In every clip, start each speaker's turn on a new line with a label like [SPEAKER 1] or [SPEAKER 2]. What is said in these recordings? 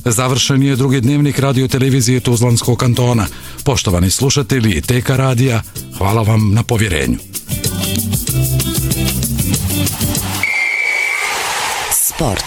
[SPEAKER 1] Završen je drugi dnevnik radio-televizije Tuzlanskog kantona. Poštovani slušatelji TK radija, hvala vam na povjerenju.
[SPEAKER 2] Sport.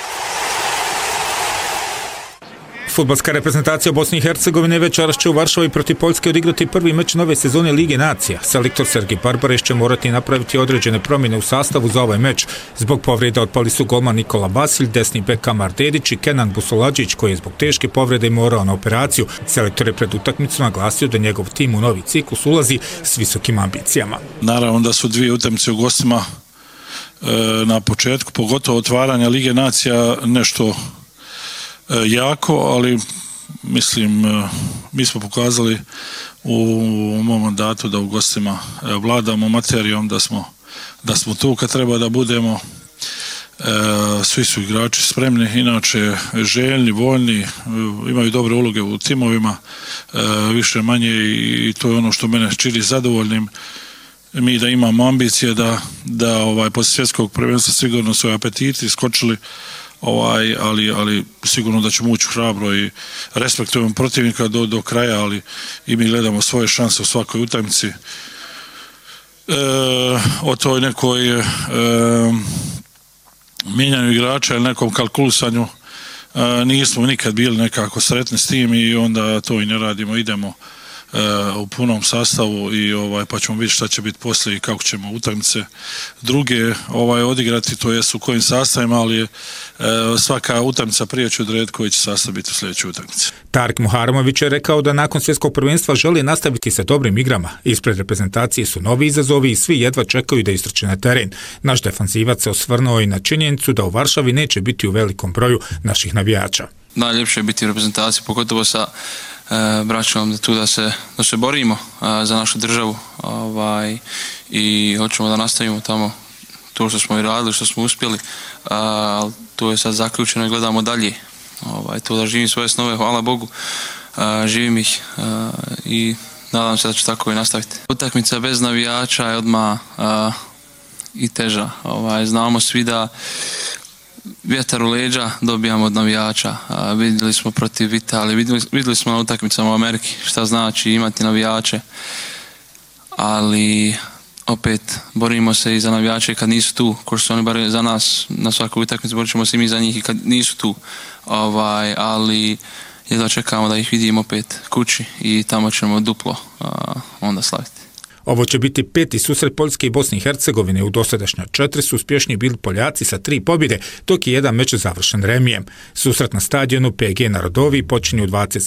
[SPEAKER 3] Fudbalska reprezentacija Bosne i Hercegovine večeras će u Varšavi protiv Poljske odigrati prvi meč nove sezone Lige nacija. Selektor Sergej Barbareš će morati napraviti određene promjene u sastavu za ovaj meč. Zbog povreda otpali su golman Nikola Vasilj, desni bek Kamar Dedić i Kenan Busoladžić, koji je zbog teške povrede morao na operaciju. Selektor je pred utakmicom naglasio da njegov tim u novi ciklus ulazi s visokim ambicijama.
[SPEAKER 4] Naravno da su dvije utakmice u gostima na početku, pogotovo otvaranja Lige nacija, nešto jako, ali mislim mi smo pokazali u mom mandatu da u gostima vladamo materijom, da smo tu kad treba da budemo. Svi su igrači spremni, inače željni, voljni, imaju dobre uloge u timovima, više manje, i to je ono što mene čini zadovoljnim. Mi da imamo ambicije da poslije svjetskog prvenstva sigurno su apetiti iskočili, ali sigurno da ćemo ući hrabro i respektujemo protivnika do kraja, ali i mi gledamo svoje šanse u svakoj utakmici. O toj nekoj mijenjanju igrača ili nekom kalkulisanju nismo nikad bili nekako sretni s tim i onda to i ne radimo, idemo u punom sastavu i pa ćemo vidjeti šta će biti poslije i kako ćemo utakmice druge odigrati, to jest u kojim sastavima, ali svaka utakmica prije će odrediti koji će sastav biti u sljedećoj utakmici.
[SPEAKER 3] Tarik Muharamović je rekao da nakon svjetskog prvenstva želi nastaviti sa dobrim igrama. Ispred reprezentacije su novi izazovi i svi jedva čekaju da istrče na teren. Naš defanzivac se osvrnuo i na činjenicu da u Varšavi neće biti u velikom broju naših navijača.
[SPEAKER 5] Najljepše je biti u reprezentaciji, pogotovo sa braćom tu da se borimo za našu državu i hoćemo da nastavimo tamo to što smo i radili, što smo uspjeli, ali to je sad zaključeno i gledamo dalje. To da živim svoje snove, hvala Bogu, živim ih i nadam se da ću tako i nastaviti. Utakmica bez navijača je odmah i teža. Znamo svi da vjetar u leđa dobijamo od navijača. Vidjeli smo protiv Italije, vidjeli smo na utakmicama u Ameriki šta znači imati navijače, ali opet borimo se i za navijače kad nisu tu, ko su oni bar za nas na svakoj utakmici, borit ćemo se i mi za njih i kad nisu tu, ali jedva čekamo da ih vidimo opet kući i tamo ćemo duplo onda slaviti.
[SPEAKER 3] Ovo će biti peti susret Poljske i Bosne i Hercegovine. U dosadašnja 4 su uspješniji bili Poljaci sa 3 pobjede, dok je jedan meč završen remijem. Susret na stadionu PG Narodovi počinje u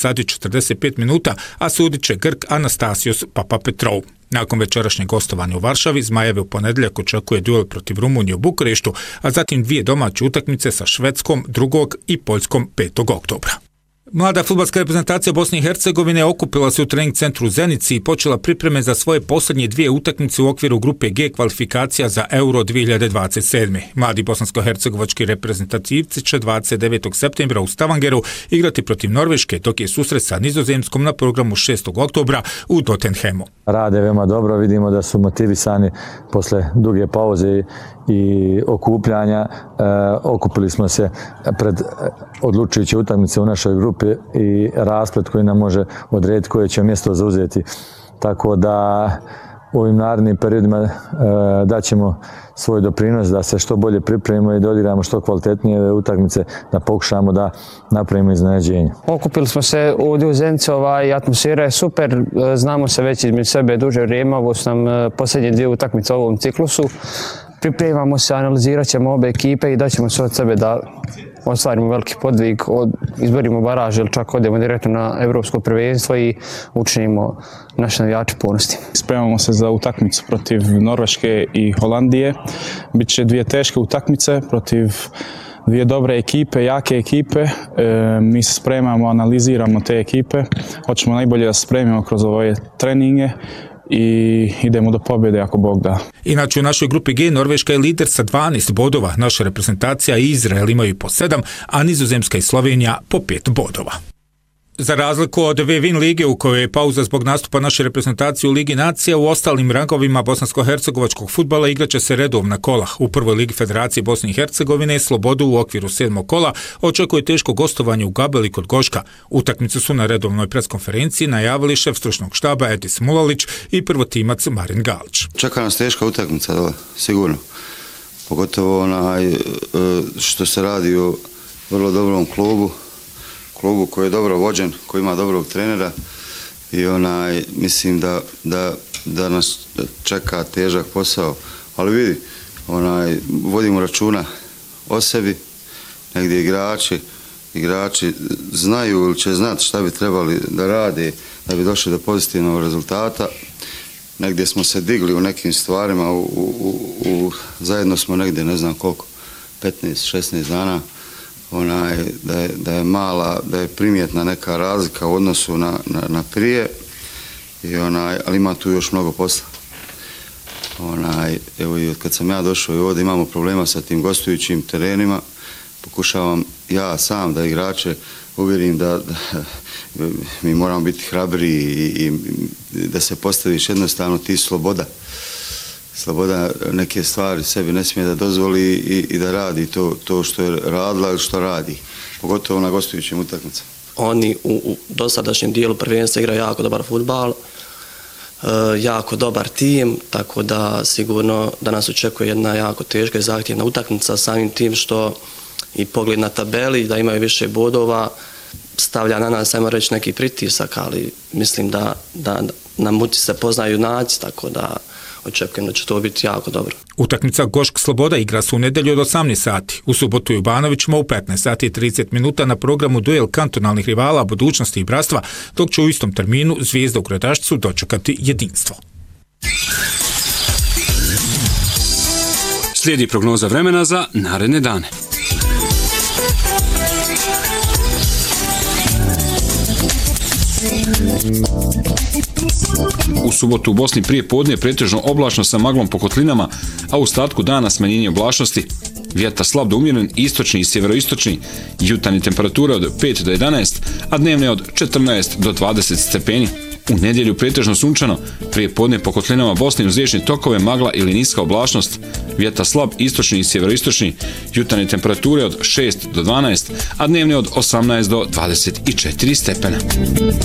[SPEAKER 3] 20:45 minuta, a sudit će Grk Anastasios Papapetrou. Nakon večerašnjeg gostovanja u Varšavi, Zmajeve u ponedjeljak očekuje duel protiv Rumunije u Bukureštu, a zatim 2 domaće utakmice sa Švedskom 2. i Poljskom 5. oktobra. Mlada fudbalska reprezentacija Bosne i Hercegovine okupila se u trening centru u Zenici i počela pripreme za svoje posljednje 2 utakmice u okviru grupe G kvalifikacija za Euro 2027. Mladi bosansko-hercegovački reprezentativci će 29. septembra u Stavangeru igrati protiv Norveške, dok je susret sa Nizozemskom na programu 6. oktobra u Tottenhamu.
[SPEAKER 6] Rade veoma dobro, vidimo da su motivisani posle duge pauze i okupljanja. Okupili smo se pred odlučujuće utakmice u našoj grupi i rasplet koji nam može odrediti koje će mjesto zauzeti. Tako da u ovim narednim periodima daćemo svoj doprinos da se što bolje pripremimo i da odigramo što kvalitetnije utakmice, da pokušamo da napravimo iznenađenje.
[SPEAKER 7] Okupili smo se ovdje u Zenici, atmosfera je super, znamo se već između sebe duže vrijeme, ovo su nam posljednje 2 utakmice u ovom ciklusu. Pripremamo se, analizirat ćemo obe ekipe i daćemo sve od sebe da ostvarimo veliki podvig, izborimo baraž ili čak odemo direktno na evropsko prvenstvo i učinimo naše navijače ponosni.
[SPEAKER 8] Spremamo se za utakmicu protiv Norveške i Holandije. Biće 2 teške utakmice protiv 2 dobre ekipe, jake ekipe. Mi se spremamo, analiziramo te ekipe. Hoćemo najbolje da se spremimo kroz ove treninge i idemo do pobjede ako Bog da.
[SPEAKER 3] Inače u našoj grupi G Norveška je lider sa 12 bodova, naša reprezentacija i Izrael imaju po 7, a Nizozemska i Slovenija po 5 bodova. Za razliku od Vevin lige u kojoj je pauza zbog nastupa naše reprezentacije u Ligi nacija, u ostalim rangovima bosansko-hercegovačkog fudbala igraće se redovna kola. U prvoj ligi Federacije Bosne i Hercegovine Slobodu u okviru 7. kola očekuje teško gostovanje u Gabeli kod Goška. Utakmicu su na redovnoj preskonferenciji najavili šef stručnog štaba Edis Mulalić i prvotimac Marin Galić.
[SPEAKER 2] Čeka nas teška utakmica, sigurno. Pogotovo što se radi o vrlo dobrom klubu koji je dobro vođen, koji ima dobrog trenera i mislim da nas čeka težak posao. Ali vidi, vodimo računa o sebi, negdje igrači znaju ili će znati šta bi trebali da rade da bi došli do pozitivnog rezultata. Negdje smo se digli u nekim stvarima, zajedno smo negdje, ne znam koliko, 15-16 dana, da je primjetna neka razlika u odnosu na prije, ali ima tu još mnogo posla. Evo i od kad sam ja došao i ovdje imamo problema sa tim gostujućim terenima, pokušavam ja sam da igrače uvjerim da mi moramo biti hrabri i da se postaviš jednostavno ti sloboda. Sloboda neke stvari sebi ne smije da dozvoli i da radi to što je radila ili što radi, pogotovo na gostujućim utakmicama.
[SPEAKER 9] Oni u dosadašnjem dijelu prvenstva igraju jako dobar fudbal, jako dobar tim, tako da sigurno da nas očekuje jedna jako teška i zahtjevna utakmica, samim tim što i pogled na tabeli, da imaju više bodova, stavlja na nas, ajmo reći, neki pritisak, ali mislim da na muci se poznaju junaci, tako da očekujem da će to biti jako dobro.
[SPEAKER 3] Utakmica Gošk Sloboda igra se u nedjelju od 18 sati. U subotu u Banovićima u 15 sati i 30 minuta na programu duel kantonalnih rivala Budućnosti i Bratstva, dok će u istom terminu Zvijezda u Gradašcu dočekati Jedinstvo.
[SPEAKER 10] Slijedi prognoza vremena za naredne dane. U subotu u Bosni prije podne pretežno oblačno sa maglom po kotlinama, a u ostatku dana smanjenje oblačnosti. Vjetar slab do umjeren, istočni i sjeveroistočni, jutarnje temperature od 5 do 11, a dnevne od 14 do 20 stepeni. U nedjelju pretežno sunčano, prije podne po kotlinama Bosne uz riječne tokove magla ili niska oblačnost. Vjetar slab istočni i sjeveroistočni, jutarnje temperature od 6 do 12, a dnevne od 18 do 24 stepena.